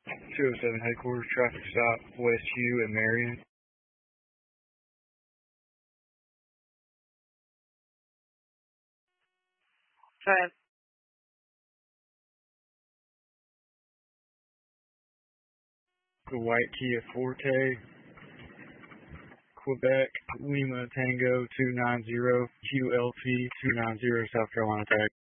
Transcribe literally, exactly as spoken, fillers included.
two oh seven headquarters, traffic stop, West U and Marion. Okay. The white Kia Forte, Quebec, Lima Tango two nine zero, Q L T two nine zero, South Carolina tag.